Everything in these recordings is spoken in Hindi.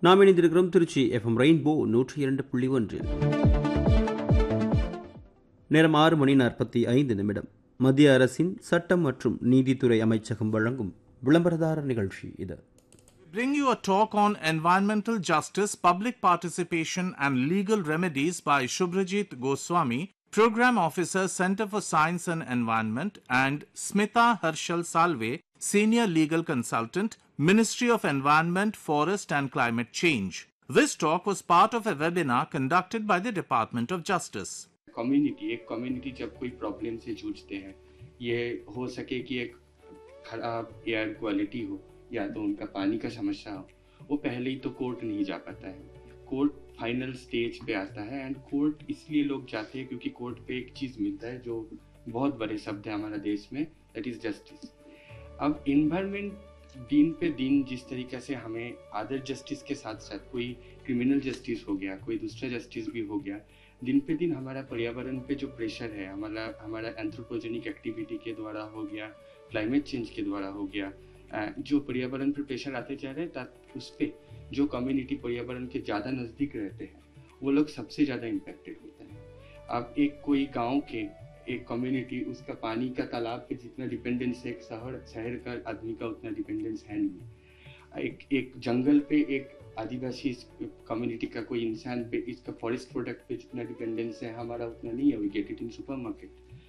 நாம் இணைந்திருக்கிறோம் திருச்சி எஃப்எம் ரெயின்போ 102.1. நேரம் 6:45. மத்திய அரசின் சட்டம் மற்றும் நீதித்துறை அமைச்சகம் வழங்கும் விளம்பரதார நிகழ்ச்சி இது. Bring you a talk on environmental justice, public participation and legal remedies by Shubhrajit Goswami, Program Officer, Center for Science and Environment, and Smita Harshal Salve, Senior Legal Consultant, Ministry of Environment, Forest and Climate Change. This talk was part of a webinar conducted by the Department of Justice. Community जब कोई प्रॉब्लम से जूझते हैं, ये हो सके कि एक खराब एयर क्वालिटी हो या तो उनका पानी का समस्या हो, वो पहले ही तो कोर्ट नहीं जा पाता है. कोर्ट फाइनल स्टेज पे आता है एंड कोर्ट इसलिए लोग जाते हैं क्योंकि कोर्ट पे एक चीज़ मिलता है जो बहुत बड़े शब्द है हमारा देश में, दैट इज़ जस्टिस. अब इन्वायरमेंट दिन पे दिन जिस तरीके से हमें अदर जस्टिस के साथ साथ कोई क्रिमिनल जस्टिस हो गया, कोई दूसरा जस्टिस भी हो गया, दिन पे दिन हमारा पर्यावरण पे जो प्रेशर है हमारा एंथ्रोपोजेनिक एक्टिविटी के द्वारा हो गया, क्लाइमेट चेंज के द्वारा हो गया, जो पर्यावरण पर प्रेशर आते जा रहे हैं उस पर जो कम्युनिटी पर्यावरण के ज़्यादा नज़दीक रहते हैं वो लोग सबसे ज़्यादा इम्पेक्टेड होते हैं. अब कोई गांव के एक कम्युनिटी उसका पानी का तालाब पे जितना डिपेंडेंस है एक शहर का आदमी का उतना डिपेंडेंस है नहीं. एक जंगल पे एक आदिवासी कम्युनिटी का कोई इंसान पे इसका फॉरेस्ट प्रोडक्ट पे जितना डिपेंडेंस है हमारा उतना नहीं है. We get it in supermarket.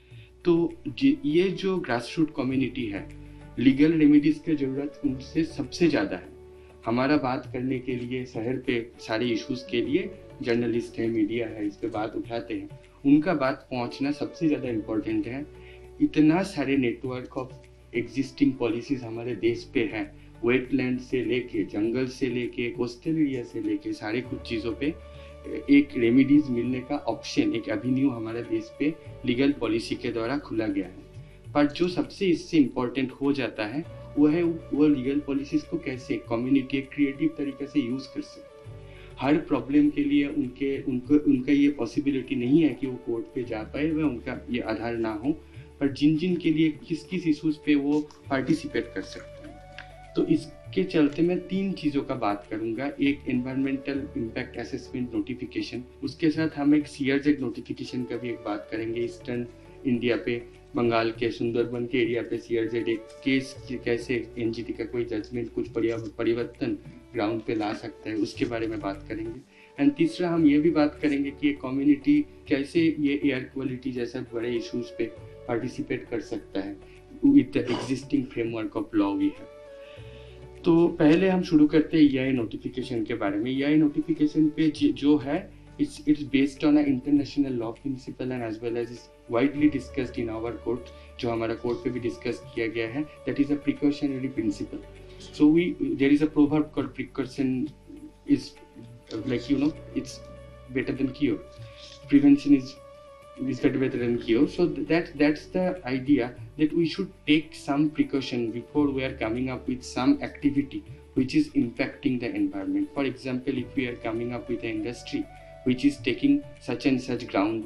तो ये जो ग्रास रूट कम्युनिटी है, लीगल रेमेडीज की ज़रूरत उनसे सबसे ज़्यादा है. हमारा बात करने के लिए शहर पे सारे इश्यूज़ के लिए जर्नलिस्ट है, मीडिया है, इस पे बात उठाते हैं, उनका बात पहुंचना सबसे ज़्यादा इम्पोर्टेंट है. इतना सारे नेटवर्क ऑफ एग्जिस्टिंग पॉलिसीज़ हमारे देश पे हैं, वेटलैंड से लेके जंगल से लेके कोस्टल एरिया से लेके सारे कुछ चीज़ों पे एक रेमेडीज मिलने का ऑप्शन, एक एवेन्यू हमारे देश पे लीगल पॉलिसी के द्वारा खुला गया है. पर जो सबसे इससे इम्पोर्टेंट हो जाता है वो लीगल पॉलिसीज को कैसे कम्युनिटी एक क्रिएटिव तरीके से यूज़ कर सकते. हर प्रॉब्लम के लिए उनका ये पॉसिबिलिटी नहीं है कि वो कोर्ट पे जा पाए, वह उनका ये आधार ना हो, पर जिन के लिए किस इशूज़ पे वो पार्टिसिपेट कर सकते हैं. तो इसके चलते मैं 3 चीज़ों का बात करूँगा. एक एनवायरमेंटल इम्पैक्ट असेसमेंट नोटिफिकेशन, उसके साथ हम एक सीआरजेड नोटिफिकेशन का भी एक बात करेंगे. ईस्टर्न इंडिया पे बंगाल के सुंदरबन के एरिया पे सीआरजेड एक केस कैसे एनजीटी का कोई जजमेंट कुछ परिवर्तन ग्राउंड पे ला सकता है, उसके बारे में बात करेंगे. एंड तीसरा हम ये भी बात करेंगे कि ये कम्युनिटी कैसे ये एयर क्वालिटी जैसे बड़े इश्यूज पे पार्टिसिपेट कर सकता है with the existing framework of law we है. तो पहले हम शुरू करते हैं EIA नोटिफिकेशन के बारे में. EIA नोटिफिकेशन पे जो है it's based on an international law principle and as well as is widely discussed in our court, जो हमारा कोर्ट पे भी डिस्कस किया गया है. that is a precautionary principle. So there is a proverb called precaution is like it's better than cure. Prevention is better than cure. So that's the idea that we should take some precaution before we are coming up with some activity which is impacting the environment. For example, if we are coming up with an industry which is taking such and such ground